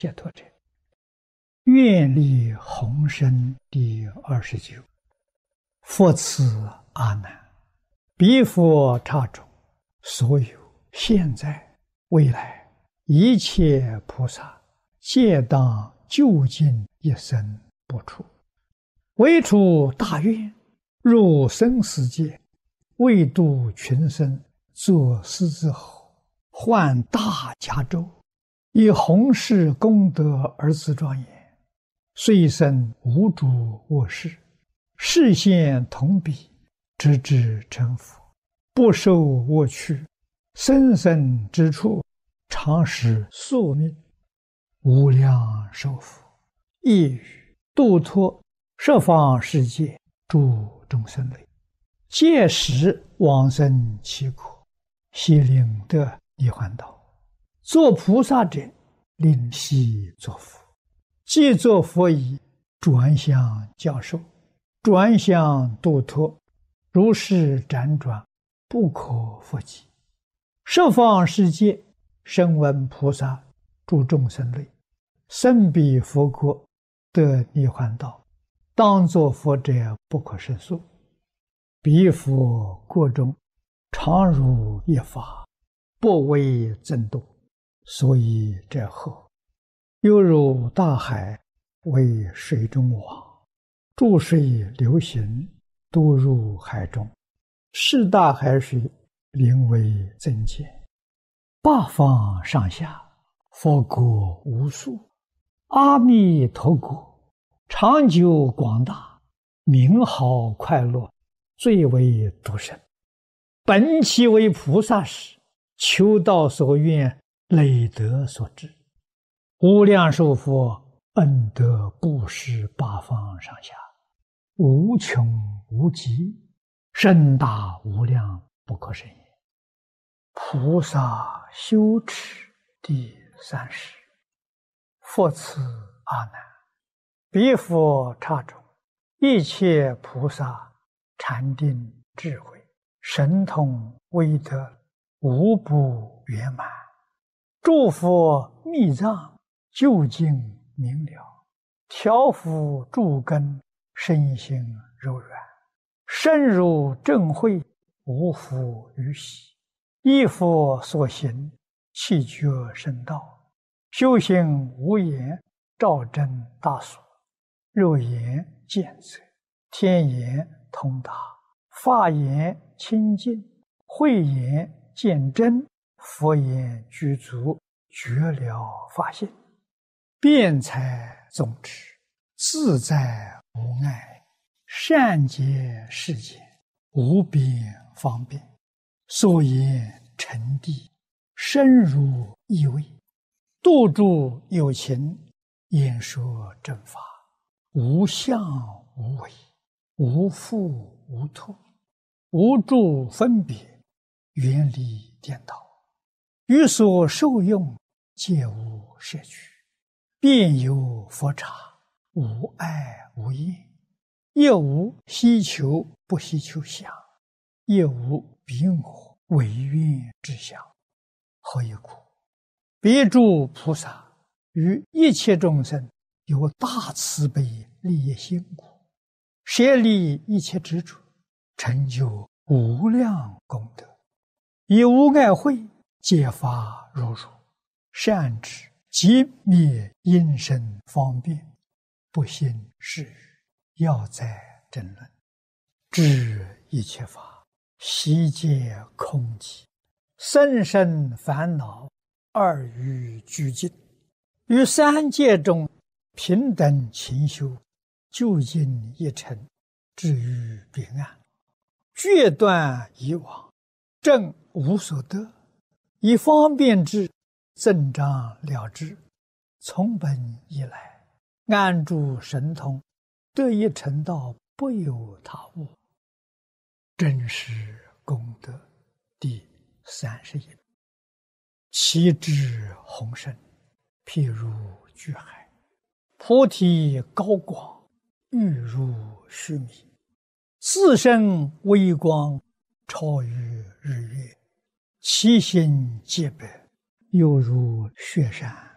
解脱者。愿力宏深第29。佛赐阿难：彼佛刹中，所有现在未来一切菩萨，皆当究竟一生不出，唯出大愿，入生死界，为度群生，作狮子吼，换大迦州，以弘誓功德而自庄严，遂生无诸恶事，示现同彼，直至成佛，不受恶趣，生生之处，常使宿命，无量寿福，亦语度脱十方世界诸众生类，届时往生其苦，悉令得涅槃道。作菩萨者，令悉作佛，既作佛已，转向教授，转向度脱，如是辗转，不可复计。十方世界声闻菩萨诸众生类，生彼佛国，得涅槃道，当作佛者不可胜数。彼佛国中，常如一法，不为增多，所以者后，犹如大海为水中网，注水流行，都入海中，是大海水名为增减。八方上下，佛国无数，阿弥陀国长久广大，名号快乐，最为独生。本其为菩萨时，求道所愿，累德所致，无量寿佛恩德布施八方上下，无穷无极，深大无量，不可胜也。菩萨修持第30。佛赐阿难：彼佛刹中，一切菩萨禅定智慧神通威德，无不圆满。诸佛密藏究竟明了，调伏诸根，身心柔软，深入正慧，无复于喜。依佛所行，气觉圣道，修行无言，照真大所，肉眼见色，天眼通达，法眼清净，慧眼见真，佛眼具足，觉了法性，辩才总持，自在无碍，善解世间，无边方便，所言成谛，深入意味，度诸有情，演说正法，无相无为，无复无脱，无诸分别，远离颠倒，于所受用，皆无摄取，遍有佛刹，无碍无厌，亦无希求不希求相，亦无彼我唯愿之相。何以故？彼诸菩萨于一切众生有大慈悲利益心故，舍利一切执着，成就无量功德，以无碍慧揭发如如，善知即灭因身方便，不信是语，要在争论，知一切法悉皆空寂，生生烦恼二欲俱尽，于三界中平等勤修，究竟一尘，至于彼岸，决断以往，正无所得，以方便之，增长了之，从本以来，安住神通，得以成道，不有他物。真实功德第31。其智宏深，譬如巨海，菩提高广，欲如须弥，自身微光，超于日月，其心皆白，犹如雪山。